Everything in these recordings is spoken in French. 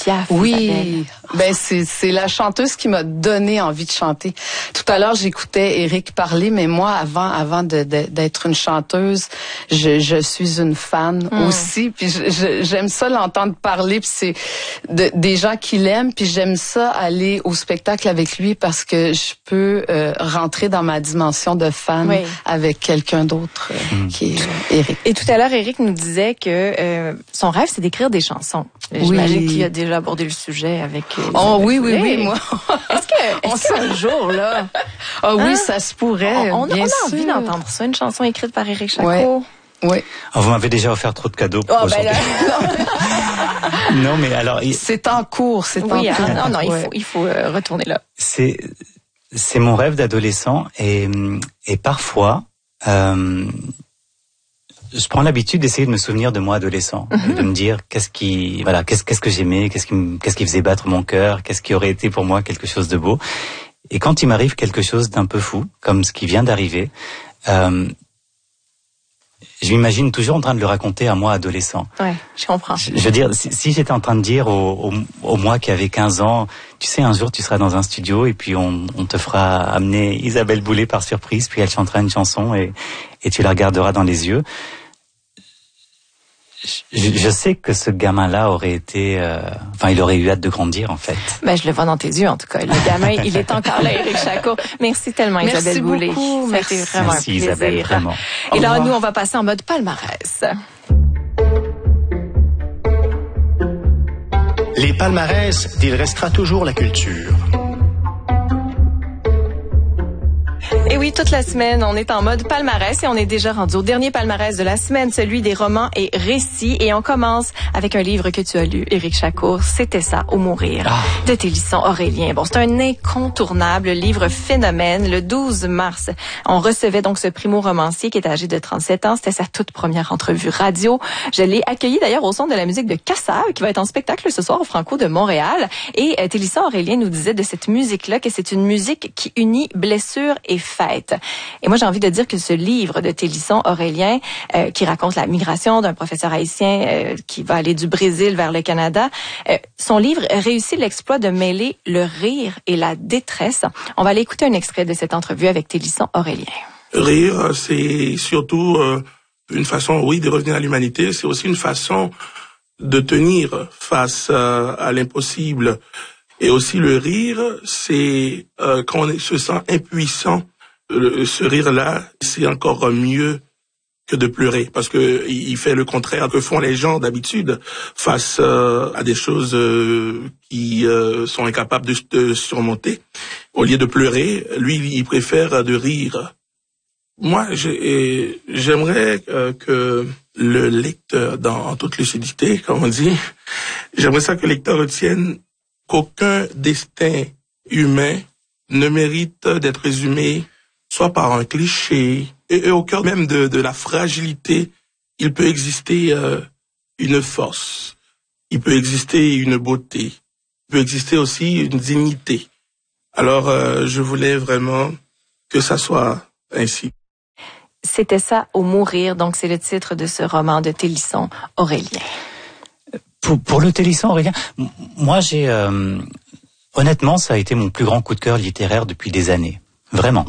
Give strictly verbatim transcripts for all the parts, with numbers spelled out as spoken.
Piaf. Oui, Isabelle. ben c'est c'est la chanteuse qui m'a donné envie de chanter. Tout à l'heure, j'écoutais Éric parler, mais moi, avant avant de, de d'être une chanteuse, je je suis une fan mm. aussi. Puis je, je, j'aime ça l'entendre parler. Puis c'est de, des gens qui l'aiment. Puis j'aime ça aller au spectacle avec lui parce que je peux euh, rentrer dans ma dimension de fan oui. avec quelqu'un d'autre euh, mm. qui est Éric. Et tout à l'heure, Éric nous disait que euh, son rêve, c'est d'écrire des chansons. Oui. J'imagine qu'il a déjà abordé le sujet avec... Euh, oh oui, oui, oui, moi. Est-ce que, est-ce qu'un jour, là... Ah oui, hein? Ça se pourrait, On, on, bien on a sûr. envie d'entendre ça, une chanson écrite par Éric Jacquot. Ouais. Oui. Oh, vous m'avez déjà offert trop de cadeaux pour oh, aujourd'hui. Ben non, mais alors... Il... C'est en cours, c'est oui, en cours. Ah, non, non, ouais. il faut, il faut euh, retourner là. C'est, c'est mon rêve d'adolescent et, et parfois... Euh, je prends l'habitude d'essayer de me souvenir de moi adolescent, mm-hmm. et de me dire qu'est-ce qui, voilà, qu'est-ce, qu'est-ce que j'aimais, qu'est-ce qui, qu'est-ce qui faisait battre mon cœur, qu'est-ce qui aurait été pour moi quelque chose de beau. Et quand il m'arrive quelque chose d'un peu fou, comme ce qui vient d'arriver, euh, je m'imagine toujours en train de le raconter à moi adolescent. Ouais, je comprends. Je, je veux dire, si, si j'étais en train de dire au, au, au moi qui avait quinze ans, tu sais, un jour tu seras dans un studio et puis on, on te fera amener Isabelle Boulay par surprise, puis elle chantera une chanson et, et tu la regarderas dans les yeux. Je, je sais que ce gamin-là aurait été, euh, enfin, il aurait eu hâte de grandir, en fait. Ben, je le vois dans tes yeux, en tout cas. Le gamin, il est encore là, Éric Jacquot. Merci tellement, Merci Isabelle Boulay. Beaucoup. Merci. C'était vraiment Merci, un plaisir. Isabelle, vraiment. Et là, nous, on va passer en mode palmarès. Les palmarès, il restera toujours la culture. Et oui, toute la semaine, on est en mode palmarès et on est déjà rendu au dernier palmarès de la semaine, celui des romans et récits. Et on commence avec un livre que tu as lu, Éric Jacquot, C'était ça ou mourir, ah. de Télisson Aurélien. Bon, c'est un incontournable livre phénomène. Le douze mars, on recevait donc ce primo-romancier qui est âgé de trente-sept ans. C'était sa toute première entrevue radio. Je l'ai accueilli d'ailleurs au son de la musique de Cassave, qui va être en spectacle ce soir au Franco de Montréal. Et euh, Télisson Aurélien nous disait de cette musique-là que c'est une musique qui unit blessure et fête. Et moi, j'ai envie de dire que ce livre de Télisson Aurélien, euh, qui raconte la migration d'un professeur haïtien euh, qui va aller du Brésil vers le Canada, euh, son livre réussit l'exploit de mêler le rire et la détresse. On va aller écouter un extrait de cette entrevue avec Télisson Aurélien. Rire, c'est surtout euh, une façon, oui, de revenir à l'humanité. C'est aussi une façon de tenir face euh, à l'impossible. Et aussi le rire, c'est euh, quand on se sent impuissant. Le, ce rire-là, c'est encore mieux que de pleurer, parce que il fait le contraire que font les gens d'habitude face euh, à des choses euh, qui euh, sont incapables de, de surmonter. Au lieu de pleurer, lui, il préfère de rire. Moi, j'ai, j'aimerais euh, que le lecteur, dans en toute lucidité, comme on dit, j'aimerais ça que le lecteur retienne qu'aucun destin humain ne mérite d'être résumé soit par un cliché, et, et au cœur même de, de la fragilité, il peut exister euh, une force, il peut exister une beauté, il peut exister aussi une dignité. Alors, euh, je voulais vraiment que ça soit ainsi. C'était ça ou mourir, donc c'est le titre de ce roman de Télisson Aurélien. Pour, pour le Télisson Aurélien, moi j'ai... Euh, honnêtement, ça a été mon plus grand coup de cœur littéraire depuis des années. Vraiment.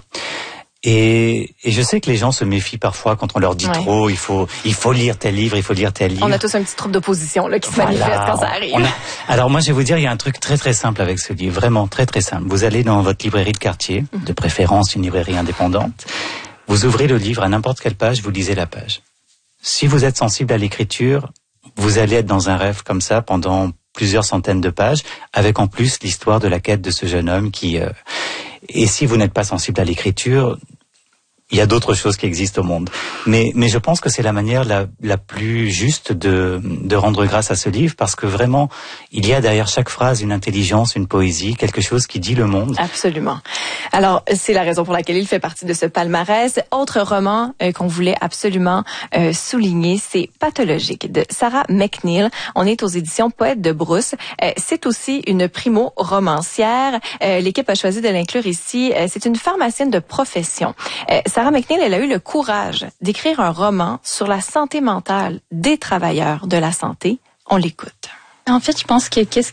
Et, et je sais que les gens se méfient parfois quand on leur dit ouais. trop, il faut, il faut lire tel livre, il faut lire tel livre. On a tous un petit troupe d'opposition là qui se voilà. manifeste quand ça arrive. On a... Alors moi je vais vous dire, il y a un truc très très simple avec ce livre, vraiment très très simple. Vous allez dans votre librairie de quartier, mm-hmm. de préférence une librairie indépendante, vous ouvrez le livre à n'importe quelle page, vous lisez la page. Si vous êtes sensible à l'écriture, vous allez être dans un rêve comme ça pendant plusieurs centaines de pages, avec en plus l'histoire de la quête de ce jeune homme qui... Euh... Et si vous n'êtes pas sensible à l'écriture, il y a d'autres choses qui existent au monde. Mais, mais je pense que c'est la manière la, la plus juste de, de rendre grâce à ce livre, parce que vraiment, il y a derrière chaque phrase une intelligence, une poésie, quelque chose qui dit le monde. Absolument. Alors, c'est la raison pour laquelle il fait partie de ce palmarès. Autre roman euh, qu'on voulait absolument euh, souligner, c'est Pathologique de Sarah McNeill. On est aux éditions Poète de Brousse. Euh, c'est aussi une primo-romancière. Euh, l'équipe a choisi de l'inclure ici. Euh, c'est une pharmacienne de profession. Euh, Sarah McNeill, elle a eu le courage d'écrire un roman sur la santé mentale des travailleurs de la santé. On l'écoute. En fait, je pense que qu'est-ce